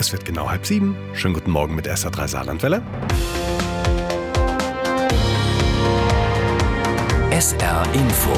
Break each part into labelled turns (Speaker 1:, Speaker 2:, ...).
Speaker 1: Es wird genau 6:30. Schönen guten Morgen mit SR3 Saarlandwelle.
Speaker 2: SR Info.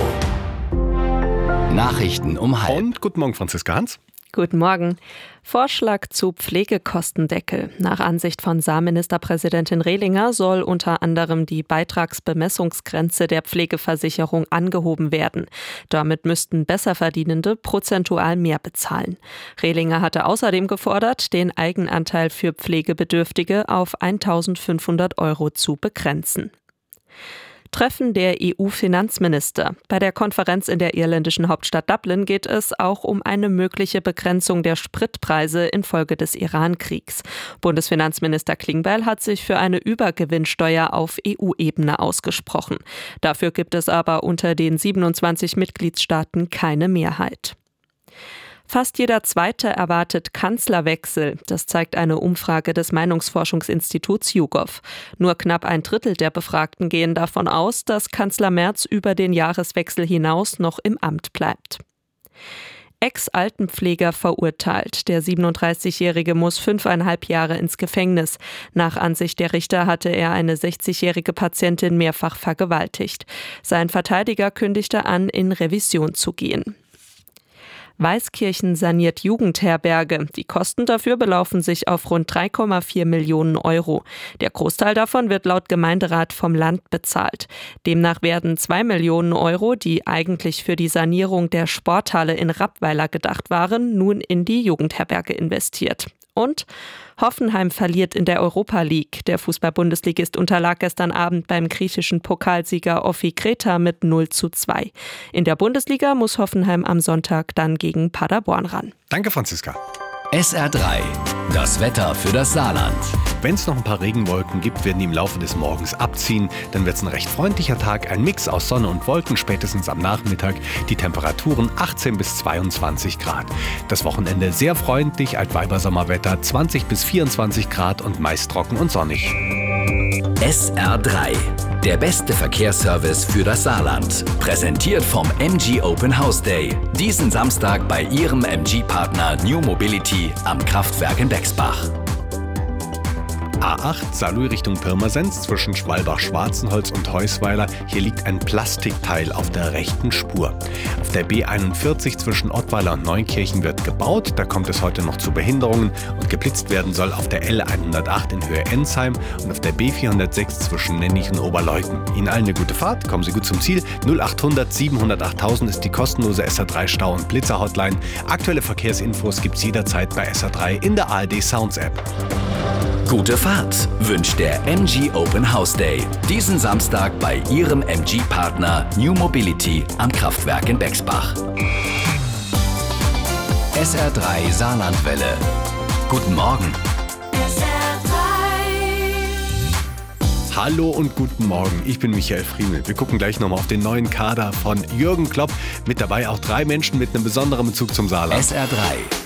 Speaker 2: Nachrichten um 12:30.
Speaker 1: Und guten Morgen, Franziska Hans.
Speaker 3: Guten Morgen. Vorschlag zu Pflegekostendeckel. Nach Ansicht von Saarministerpräsidentin Rehlinger soll unter anderem die Beitragsbemessungsgrenze der Pflegeversicherung angehoben werden. Damit müssten Besserverdienende prozentual mehr bezahlen. Rehlinger hatte außerdem gefordert, den Eigenanteil für Pflegebedürftige auf 1.500 € zu begrenzen. Treffen der EU-Finanzminister. Bei der Konferenz in der irländischen Hauptstadt Dublin geht es auch um eine mögliche Begrenzung der Spritpreise infolge des Iran-Kriegs. Bundesfinanzminister Klingbeil hat sich für eine Übergewinnsteuer auf EU-Ebene ausgesprochen. Dafür gibt es aber unter den 27 Mitgliedstaaten keine Mehrheit. Fast jeder Zweite erwartet Kanzlerwechsel. Das zeigt eine Umfrage des Meinungsforschungsinstituts YouGov. Nur knapp 1/3 der Befragten gehen davon aus, dass Kanzler Merz über den Jahreswechsel hinaus noch im Amt bleibt. Ex-Altenpfleger verurteilt. Der 37-Jährige muss 5,5 Jahre ins Gefängnis. Nach Ansicht der Richter hatte er eine 60-jährige Patientin mehrfach vergewaltigt. Sein Verteidiger kündigte an, in Revision zu gehen. Weißkirchen saniert Jugendherberge. Die Kosten dafür belaufen sich auf rund 3,4 Millionen €. Der Großteil davon wird laut Gemeinderat vom Land bezahlt. Demnach werden 2 Millionen €, die eigentlich für die Sanierung der Sporthalle in Rappweiler gedacht waren, nun in die Jugendherberge investiert. Und Hoffenheim verliert in der Europa League. Der Fußball-Bundesligist unterlag gestern Abend beim griechischen Pokalsieger Offi Kreta mit 0:2. In der Bundesliga muss Hoffenheim am Sonntag dann gegen Paderborn ran.
Speaker 1: Danke, Franziska.
Speaker 2: SR3. Das Wetter für das Saarland.
Speaker 1: Wenn es noch ein paar Regenwolken gibt, werden die im Laufe des Morgens abziehen. Dann wird es ein recht freundlicher Tag, ein Mix aus Sonne und Wolken, spätestens am Nachmittag. Die Temperaturen 18 bis 22 Grad. Das Wochenende sehr freundlich, Altweibersommerwetter, 20 bis 24 Grad und meist trocken und sonnig.
Speaker 2: SR3. Der beste Verkehrsservice für das Saarland. Präsentiert vom MG Open House Day. Diesen Samstag bei Ihrem MG-Partner New Mobility am Kraftwerk in Bexbach.
Speaker 1: A8 Saarlouis Richtung Pirmasens zwischen Schwalbach-Schwarzenholz und Heusweiler. Hier liegt ein Plastikteil auf der rechten Spur. Auf der B41 zwischen Ottweiler und Neunkirchen wird gebaut. Da kommt es heute noch zu Behinderungen und geblitzt werden soll auf der L108 in Höhe Ensheim und auf der B406 zwischen Nennich und Oberleuten. Ihnen allen eine gute Fahrt, kommen Sie gut zum Ziel. 0800 700 8000 ist die kostenlose SR3 Stau- und Blitzer-Hotline. Aktuelle Verkehrsinfos gibt's jederzeit bei SR3 in der ARD Sounds App.
Speaker 2: Gute Fahrt wünscht der MG Open House Day. Diesen Samstag bei Ihrem MG-Partner New Mobility am Kraftwerk in Bexbach. SR3 Saarlandwelle. Guten Morgen.
Speaker 1: Hallo und guten Morgen, ich bin Michael Friemel. Wir gucken gleich nochmal auf den neuen Kader von Jürgen Klopp. Mit dabei auch 3 Menschen mit einem besonderen Bezug zum Saarland.
Speaker 2: SR3.